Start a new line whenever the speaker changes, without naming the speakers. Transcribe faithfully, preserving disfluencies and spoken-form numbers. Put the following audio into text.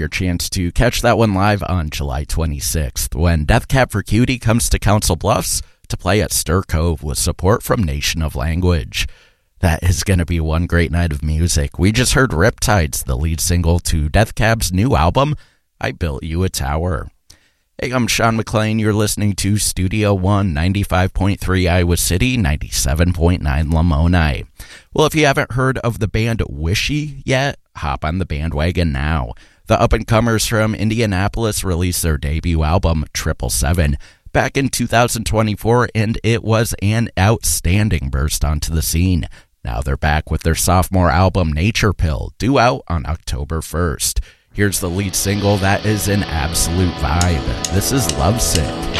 your chance to catch that one live on July twenty-sixth when Death Cab for Cutie comes to Council Bluffs to play at Stir Cove with support from Nation of Language. That is going to be one great night of music. We just heard Riptides, the lead single to Death Cab's new album, I Built You a Tower. Hey, I'm Sean McLean. You're listening to Studio One, ninety-five point three Iowa City, ninety-seven point nine Lamoni. Well, if you haven't heard of the band Wishy yet, hop on the bandwagon now. The up-and-comers from Indianapolis released their debut album, Triple Seven, back in two thousand twenty-four, and it was an outstanding burst onto the scene. Now they're back with their sophomore album, Nature Pill, due out on October first. Here's the lead single that is an absolute vibe. This is Lovesick.